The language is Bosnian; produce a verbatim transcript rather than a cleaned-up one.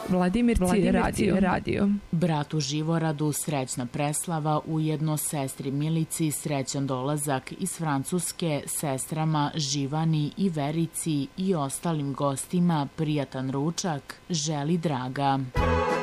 Vladimir radio. radio. Bratu Živoradu srećna preslava, ujedno sestri Milici srećan dolazak iz Francuske, sestrama Živani i Verici i ostalim gostima prijatan ručak želi Draga.